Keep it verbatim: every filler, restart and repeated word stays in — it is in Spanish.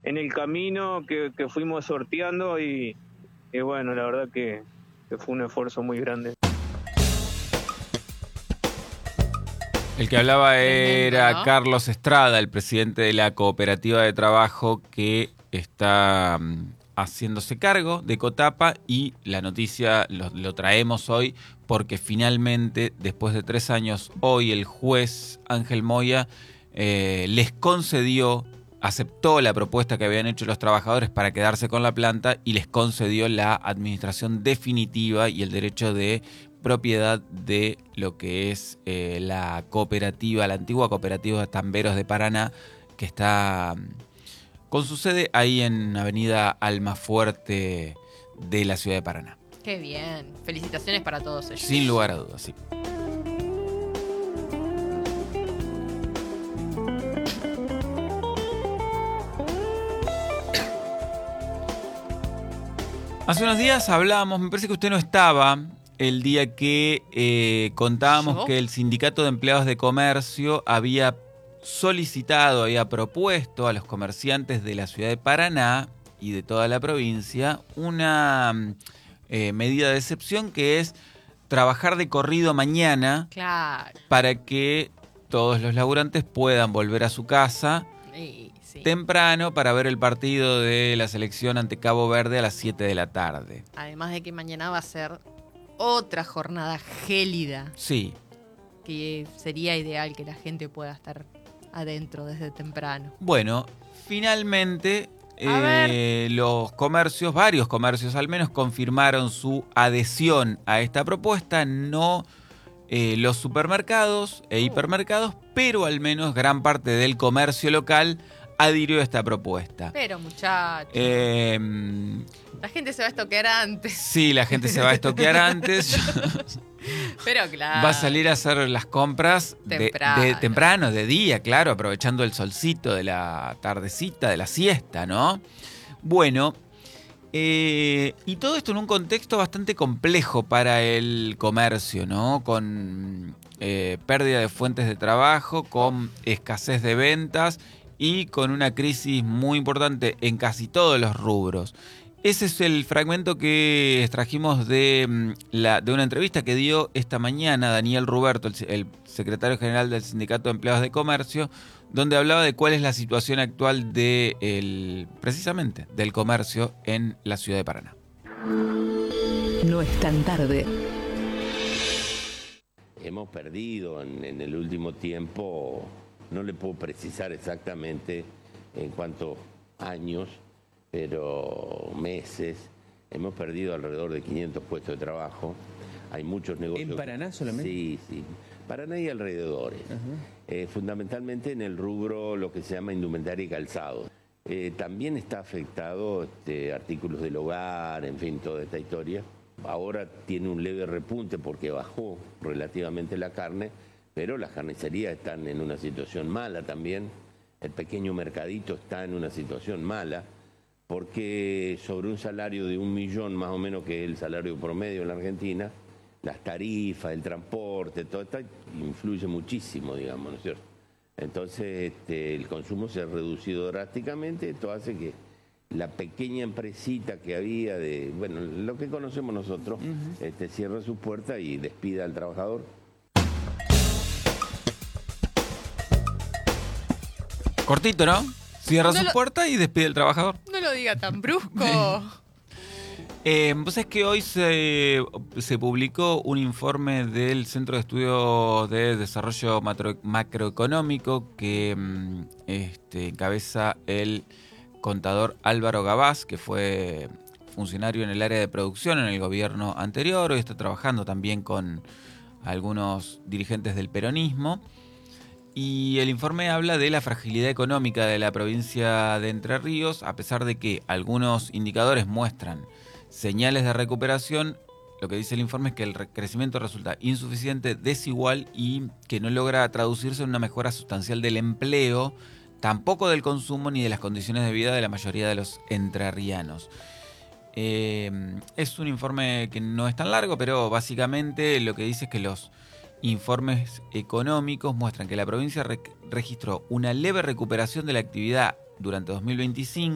en el camino que, que fuimos sorteando y, y bueno, la verdad que, que fue un esfuerzo muy grande. El que hablaba Tremendo, era ¿no? Carlos Estrada, el presidente de la cooperativa de trabajo que está mm, haciéndose cargo de Cotapa, y la noticia lo, lo traemos hoy porque finalmente, después de tres años, hoy el juez Ángel Moya eh, les concedió, aceptó la propuesta que habían hecho los trabajadores para quedarse con la planta y les concedió la administración definitiva y el derecho de propiedad de lo que es eh, la cooperativa, la antigua cooperativa de Tamberos de Paraná, que está con su sede ahí en Avenida Almafuerte de la ciudad de Paraná. Qué bien. Felicitaciones para todos ellos. Sin lugar a dudas, sí. Hace unos días hablábamos, me parece que usted no estaba, el día que eh, contábamos ¿Yo? que el Sindicato de Empleados de Comercio había solicitado, había propuesto a los comerciantes de la ciudad de Paraná y de toda la provincia una eh, medida de excepción, que es trabajar de corrido mañana Claro. para que todos los laburantes puedan volver a su casa Sí, sí. temprano para ver el partido de la selección ante Cabo Verde a las siete de la tarde. Además de que mañana va a ser otra jornada gélida, Sí, que sería ideal que la gente pueda estar adentro desde temprano. bueno, finalmente A eh, los comercios, varios comercios al menos, confirmaron su adhesión a esta propuesta, no eh, los supermercados e hipermercados, pero al menos gran parte del comercio local adhirió a esta propuesta. Pero muchachos, Eh, la gente se va a estoquear antes. sí, la gente se va a estoquear antes. Pero claro. Va a salir a hacer las compras de- Temprano. De, temprano, de día, claro, aprovechando el solcito de la tardecita, de la siesta, ¿no? Bueno, eh, y todo esto en un contexto bastante complejo para el comercio, ¿no? Con eh, pérdida de fuentes de trabajo, con escasez de ventas y con una crisis muy importante en casi todos los rubros. Ese es el fragmento que extrajimos de, mm, la, de una entrevista que dio esta mañana Daniel Ruberto, el, el secretario general del Sindicato de Empleados de Comercio, donde hablaba de cuál es la situación actual de el, precisamente del comercio en la ciudad de Paraná. No es tan tarde. Hemos perdido en, en el último tiempo, no le puedo precisar exactamente en cuántos años, pero meses, hemos perdido alrededor de quinientos puestos de trabajo. Hay muchos negocios. ¿En Paraná solamente? Sí, sí. Paraná y alrededores. Eh, fundamentalmente en el rubro lo que se llama indumentaria y calzado. Eh, también está afectado este, artículos del hogar, en fin, toda esta historia. Ahora tiene un leve repunte porque bajó relativamente la carne, pero las carnicerías están en una situación mala también. El pequeño mercadito está en una situación mala, porque sobre un salario de un millón más o menos, que es el salario promedio en la Argentina, las tarifas, el transporte, todo esto influye muchísimo, digamos, ¿no es cierto? Entonces este, el consumo se ha reducido drásticamente. Esto hace que la pequeña empresita que había de, bueno, lo que conocemos nosotros, uh-huh. este, cierre sus puertas y despida al trabajador. Cortito, ¿no? Cierra No su lo- puerta y despide al trabajador. No lo diga tan brusco. Eh, vos sabés que hoy se, se publicó un informe del Centro de Estudios de Desarrollo Macro- Macroeconómico que mm, este, encabeza el contador Álvaro Gabás, que fue funcionario en el área de producción en el gobierno anterior. Hoy está trabajando también con algunos dirigentes del peronismo. Y el informe habla de la fragilidad económica de la provincia de Entre Ríos, a pesar de que algunos indicadores muestran señales de recuperación. Lo que dice el informe es que el crecimiento resulta insuficiente, desigual y que no logra traducirse en una mejora sustancial del empleo, tampoco del consumo ni de las condiciones de vida de la mayoría de los entrerrianos. Eh, es un informe que no es tan largo, pero básicamente lo que dice es que los informes económicos muestran que la provincia re- registró una leve recuperación de la actividad durante dos mil veinticinco.